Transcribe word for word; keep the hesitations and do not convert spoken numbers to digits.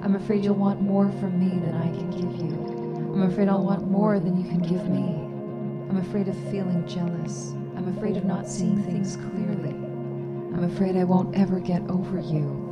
I'm afraid you'll want more from me than I can give you. I'm afraid I'll want more than you can give me. I'm afraid of feeling jealous. I'm afraid of not seeing things clearly. I'm afraid I won't ever get over you.